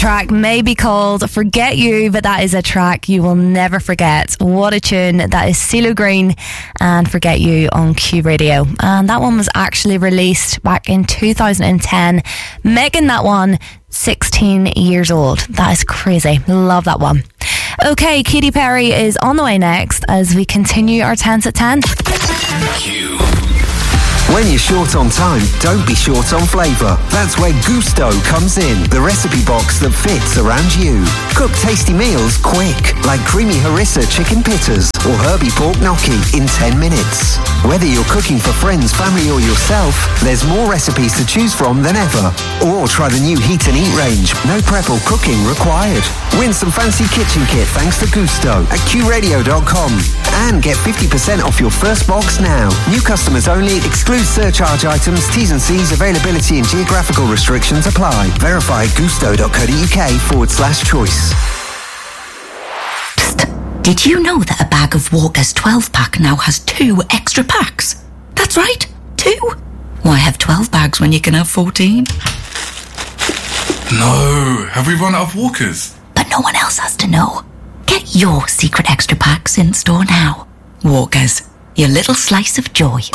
track may be called Forget You, but that is a track you will never forget. What a tune. That is CeeLo Green and Forget You on Q Radio. And that one was actually released back in 2010, making that one 16 years old. That is crazy. Love that one. Okay, Katy Perry is on the way next as we continue our 10s at 10. Q. When you're short on time, don't be short on flavour. That's where Gousto comes in, the recipe box that fits around you. Cook tasty meals quick, like creamy harissa chicken pitters or herby pork gnocchi in 10 minutes. Whether you're cooking for friends, family or yourself, there's more recipes to choose from than ever. Or try the new Heat and Eat range. No prep or cooking required. Win some fancy kitchen kit thanks to Gousto at qradio.com. And get 50% off your first box now. New customers only, exclude surcharge items, T's and C's, availability and geographical restrictions apply. Verify gusto.co.uk/choice. Psst. Did you know that a bag of Walker's 12-pack now has 2 extra packs? That's right, 2. Why have 12 bags when you can have 14? No, have we run out of Walkers? But no one else has to know. Get your secret extra packs in store now. Walkers, your little slice of joy.